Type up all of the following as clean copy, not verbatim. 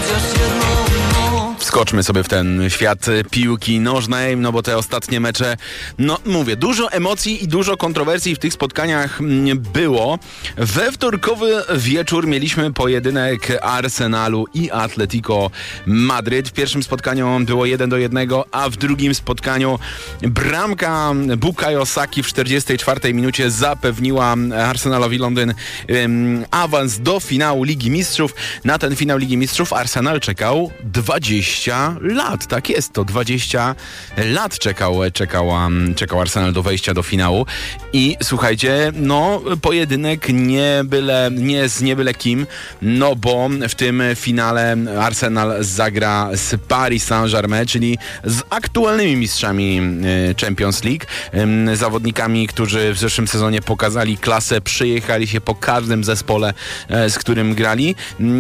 Wskoczmy sobie w ten świat piłki nożnej, no bo te ostatnie mecze, no mówię, dużo emocji i dużo kontrowersji w tych spotkaniach było. We wtorkowy wieczór mieliśmy pojedynek Arsenalu i Atletico Madryt. W pierwszym spotkaniu było 1-1, a w drugim spotkaniu bramka Bukayo Saki w 44 minucie zapewniła Arsenalowi Londyn awans do finału Ligi Mistrzów. Na ten finał Ligi Mistrzów Arsenal czekał 20 lat, tak jest, to 20 lat czekał Arsenal do wejścia do finału i słuchajcie, no pojedynek nie z nie byle kim, no bo w tym finale Arsenal zagra z Paris Saint-Germain, czyli z aktualnymi mistrzami Champions League, zawodnikami, którzy w zeszłym sezonie pokazali klasę, przyjechali się po każdym zespole, z którym grali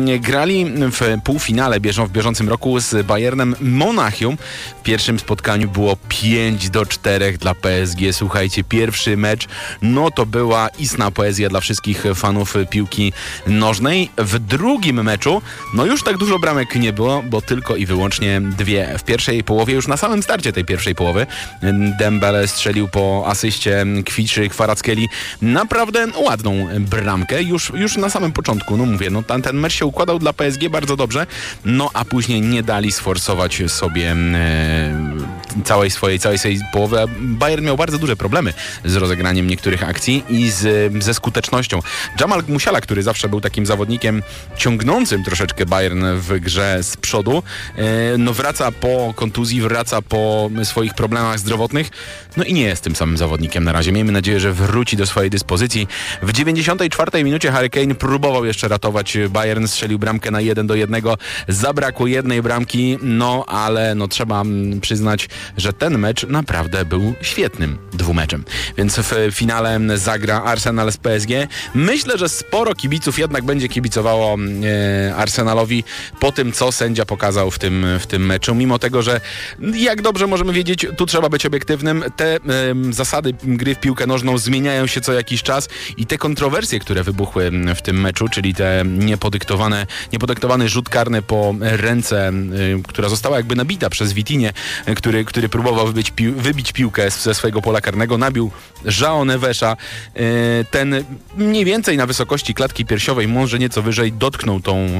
w półfinale w bieżącym roku z Bayernem Monachium. W pierwszym spotkaniu było 5-4 dla PSG. Słuchajcie, pierwszy mecz, no to była istna poezja dla wszystkich fanów piłki nożnej. W drugim meczu, no już tak dużo bramek nie było, bo tylko i wyłącznie 2. W pierwszej połowie, już na samym starcie tej pierwszej połowy, Dembele strzelił po asyście Kvaratskhelia naprawdę ładną bramkę. Już na samym początku, no mówię, no ten mecz się układał dla PSG bardzo dobrze, no a później nie dali sforsować sobie całej swojej połowy. Bayern miał bardzo duże problemy z rozegraniem niektórych akcji i ze skutecznością. Jamal Musiala, który zawsze był takim zawodnikiem ciągnącym troszeczkę Bayern w grze z przodu, no wraca po kontuzji, wraca po swoich problemach zdrowotnych, no i nie jest tym samym zawodnikiem na razie. Miejmy nadzieję, że wróci do swojej dyspozycji. W 94 minucie Harry Kane próbował jeszcze ratować Bayern, strzelił bramkę na 1-1, zabrakło jednej bramki, no ale no trzeba przyznać, że ten mecz naprawdę był świetnym dwumeczem. Więc w finale zagra Arsenal z PSG. Myślę, że sporo kibiców jednak będzie kibicowało Arsenalowi po tym, co sędzia pokazał w tym meczu. Mimo tego, że jak dobrze możemy wiedzieć, tu trzeba być obiektywnym. Te zasady gry w piłkę nożną zmieniają się co jakiś czas i te kontrowersje, które wybuchły w tym meczu, czyli te niepodyktowany rzut karny po ręce, która została jakby nabita przez Vitinę, który próbował wybić piłkę ze swojego pola karnego, nabił João Nevesa. Ten mniej więcej na wysokości klatki piersiowej, może nieco wyżej, dotknął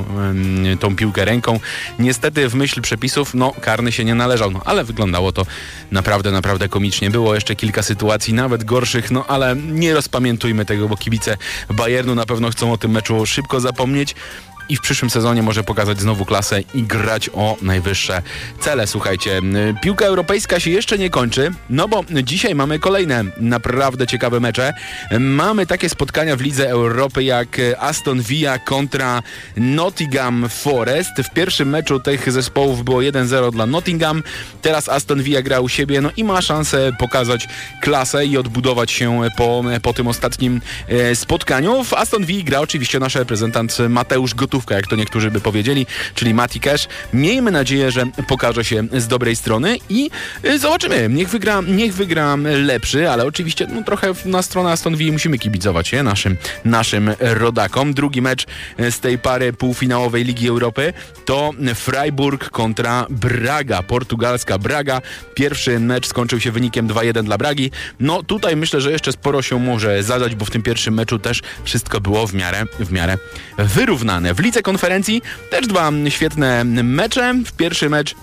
tą piłkę ręką. Niestety w myśl przepisów, no karny się nie należał, no ale wyglądało to naprawdę komicznie. Było jeszcze kilka sytuacji, nawet gorszych, no ale nie rozpamiętujmy tego, bo kibice Bayernu na pewno chcą o tym meczu szybko zapomnieć i w przyszłym sezonie może pokazać znowu klasę i grać o najwyższe cele. Słuchajcie, piłka europejska się jeszcze nie kończy, no bo dzisiaj mamy kolejne naprawdę ciekawe mecze. Mamy takie spotkania w Lidze Europy jak Aston Villa kontra Nottingham Forest. W pierwszym meczu tych zespołów było 1-0 dla Nottingham. Teraz Aston Villa gra u siebie, no i ma szansę pokazać klasę i odbudować się po tym ostatnim spotkaniu. W Aston Villa gra oczywiście nasz reprezentant Mateusz Gotówka, jak to niektórzy by powiedzieli, czyli Mati Cash. Miejmy nadzieję, że pokaże się z dobrej strony i zobaczymy. Niech wygra lepszy, ale oczywiście no, trochę na stronę Aston Villa musimy kibicować naszym rodakom. Drugi mecz z tej pary półfinałowej Ligi Europy to Freiburg kontra Braga, portugalska Braga. Pierwszy mecz skończył się wynikiem 2-1 dla Bragi. No tutaj myślę, że jeszcze sporo się może zadać, bo w tym pierwszym meczu też wszystko było w miarę wyrównane. W Lidze Konferencji też dwa świetne mecze. W pierwszy mecz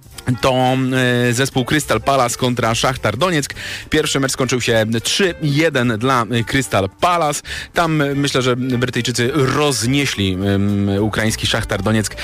to zespół Crystal Palace kontra Szachtar Donieck. Pierwszy mecz skończył się 3-1 dla Crystal Palace. Tam myślę, że Brytyjczycy roznieśli ukraiński Szachtar Donieck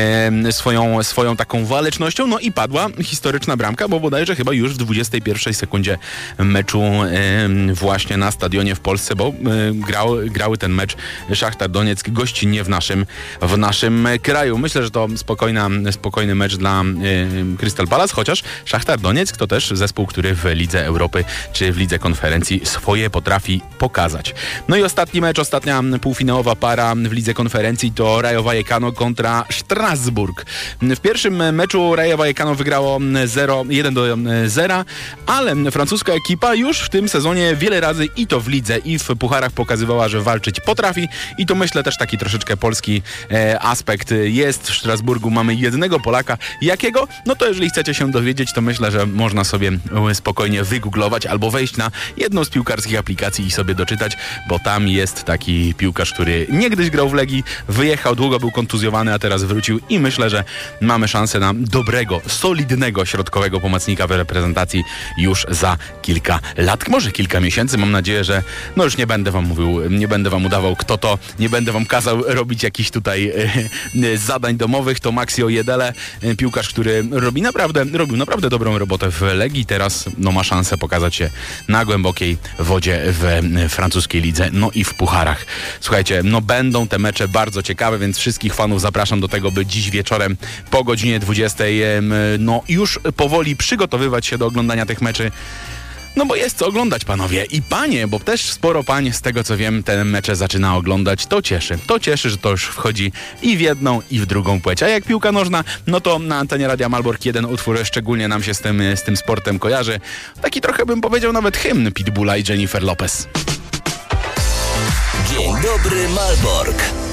swoją taką walecznością. No i padła historyczna bramka, bo bodajże chyba już w 21 sekundzie meczu właśnie na stadionie w Polsce, bo grały ten mecz Szachtar Donieck gościnnie w naszym kraju. Myślę, że to spokojny mecz dla Crystal Palace, chociaż Szachtar Donieck to też zespół, który w Lidze Europy czy w Lidze Konferencji swoje potrafi pokazać. No i ostatni mecz, ostatnia półfinałowa para w Lidze Konferencji to Rayo Vallecano kontra Strasburg. W pierwszym meczu Rayo Vallecano wygrało 1-0, ale francuska ekipa już w tym sezonie wiele razy i to w lidze, i w pucharach pokazywała, że walczyć potrafi i to myślę też taki troszeczkę polski aspekt jest. W Strasburgu mamy jednego Polaka. Jakiego? No to jeżeli chcecie się dowiedzieć, to myślę, że można sobie spokojnie wygooglować albo wejść na jedną z piłkarskich aplikacji i sobie doczytać, bo tam jest taki piłkarz, który niegdyś grał w Legii, wyjechał, długo był kontuzjowany, a teraz wrócił i myślę, że mamy szansę na dobrego, solidnego środkowego pomocnika w reprezentacji już za kilka lat, może kilka miesięcy. Mam nadzieję, że no już nie będę wam mówił, nie będę wam udawał kto to, nie będę wam kazał robić jakichś tutaj zadań domowych. To Maxi Ojedele, piłkarz, który robił naprawdę dobrą robotę w Legii. Teraz no, ma szansę pokazać się na głębokiej wodzie w francuskiej lidze, no i w pucharach. Słuchajcie, no będą te mecze bardzo ciekawe, więc wszystkich fanów zapraszam do tego, by dziś wieczorem po godzinie 20 no już powoli przygotowywać się do oglądania tych meczy. No bo jest co oglądać, panowie i panie, bo też sporo pań, z tego co wiem, te mecze zaczyna oglądać. To cieszy, że to już wchodzi i w jedną, i w drugą płeć. A jak piłka nożna, no to na antenie Radia Malbork jeden utwór szczególnie nam się z tym sportem kojarzy. Taki trochę bym powiedział nawet hymn Pitbulla i Jennifer Lopez. Dzień dobry, Malbork.